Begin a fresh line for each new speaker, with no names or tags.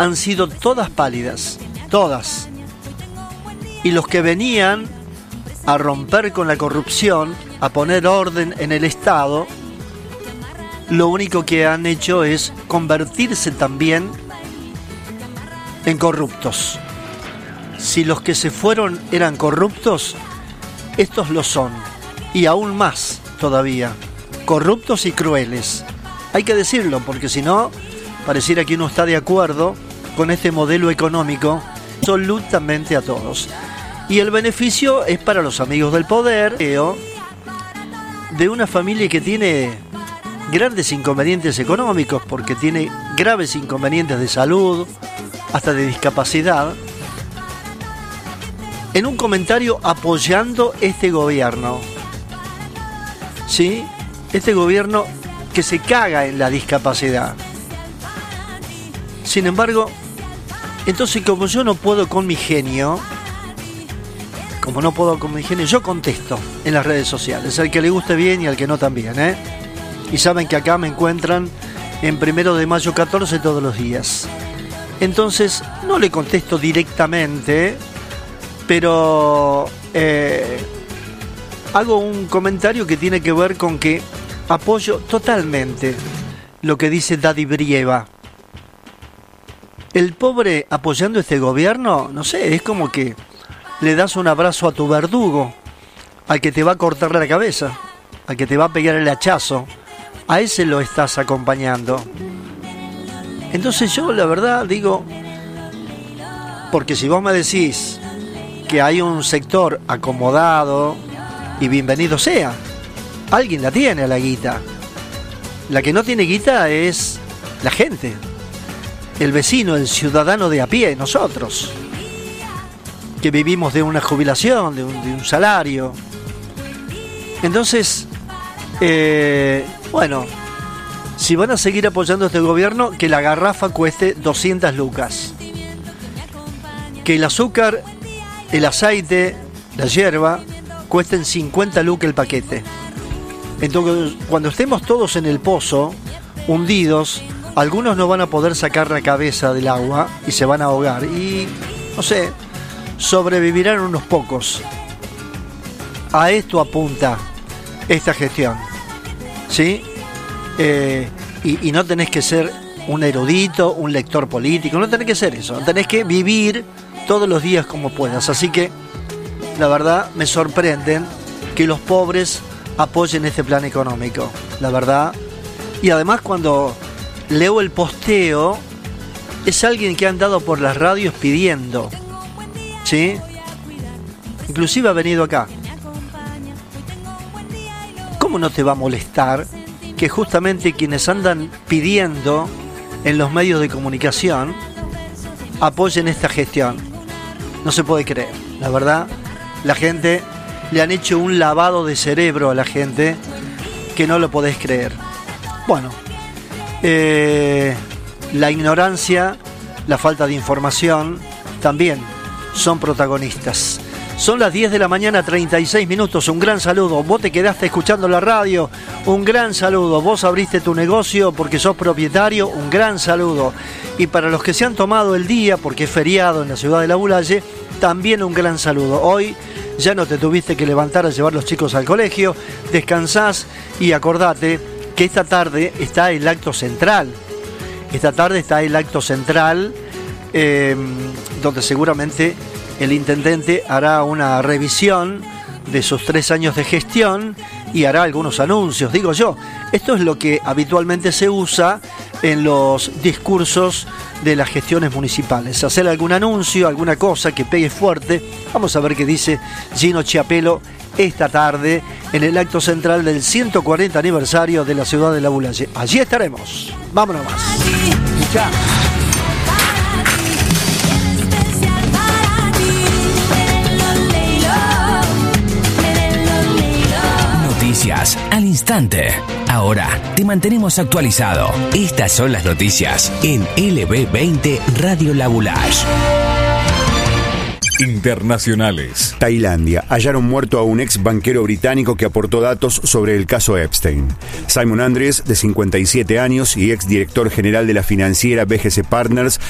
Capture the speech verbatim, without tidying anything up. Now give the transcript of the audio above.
han sido todas pálidas, todas. Y los que venían a romper con la corrupción, a poner orden en el Estado, lo único que han hecho es convertirse también en corruptos. Si los que se fueron eran corruptos, estos lo son, y aún más todavía, corruptos y crueles. Hay que decirlo, porque si no, pareciera que uno está de acuerdo con este modelo económico absolutamente a todos. Y el beneficio es para los amigos del poder, de una familia que tiene grandes inconvenientes económicos, porque tiene graves inconvenientes de salud, hasta de discapacidad, en un comentario apoyando este gobierno. ¿Sí? Este gobierno que se caga en la discapacidad. Sin embargo, entonces como yo no puedo con mi genio, como no puedo con mi genio, yo contesto en las redes sociales, al que le guste bien y al que no también, ¿eh? Y saben que acá me encuentran en Primero de Mayo catorce todos los días. Entonces, no le contesto directamente, pero eh, hago un comentario que tiene que ver con que apoyo totalmente lo que dice Daddy Brieva. El pobre apoyando este gobierno, no sé, es como que le das un abrazo a tu verdugo, al que te va a cortar la cabeza, al que te va a pegar el hachazo, a ese lo estás acompañando. Entonces yo la verdad digo, porque si vos me decís que hay un sector acomodado, y bienvenido sea, alguien la tiene a la guita. La que no tiene guita es la gente, el vecino, el ciudadano de a pie, nosotros, que vivimos de una jubilación, de un, de un salario. Entonces, eh, bueno, si van a seguir apoyando a este gobierno, que la garrafa cueste doscientas lucas. Que el azúcar, el aceite, la hierba, cuesten cincuenta lucas el paquete. Entonces, cuando estemos todos en el pozo, hundidos, algunos no van a poder sacar la cabeza del agua y se van a ahogar. Y, no sé, sobrevivirán unos pocos. A esto apunta esta gestión, ¿sí? Eh, y, y no tenés que ser un erudito, un lector político, no tenés que ser eso, tenés que vivir todos los días como puedas. Así que, la verdad, me sorprenden que los pobres apoyen este plan económico, la verdad. Y además, cuando leo el posteo, es alguien que ha andado por las radios pidiendo, ¿sí? Inclusive ha venido acá. ¿Cómo no te va a molestar que justamente quienes andan pidiendo en los medios de comunicación apoyen esta gestión? No se puede creer, la verdad. La gente, le han hecho un lavado de cerebro a la gente que no lo podés creer. Bueno, eh, la ignorancia, la falta de información también son protagonistas. Son las diez de la mañana, treinta y seis minutos. Un gran saludo. Vos te quedaste escuchando la radio. Un gran saludo. Vos abriste tu negocio porque sos propietario. Un gran saludo. Y para los que se han tomado el día, porque es feriado en la ciudad de La Bulaye, también un gran saludo. Hoy ya no te tuviste que levantar a llevar los chicos al colegio. Descansás y acordate que esta tarde está el acto central. Esta tarde está el acto central, eh, donde seguramente el intendente hará una revisión de sus tres años de gestión y hará algunos anuncios, digo yo. Esto es lo que habitualmente se usa en los discursos de las gestiones municipales. Hacer algún anuncio, alguna cosa que pegue fuerte. Vamos a ver qué dice Gino Chiapello esta tarde en el acto central del ciento cuarenta aniversario de la ciudad de La Bulaye. Allí estaremos. Vámonos más. Chao.
Noticias al instante. Ahora te mantenemos actualizado. Estas son las noticias en L B veinte Radio La Bulaye.
Internacionales.
Tailandia. Hallaron muerto a un ex banquero británico que aportó datos sobre el caso Epstein. Simon Andrews, de cincuenta y siete años y ex director general de la financiera B G C Partners,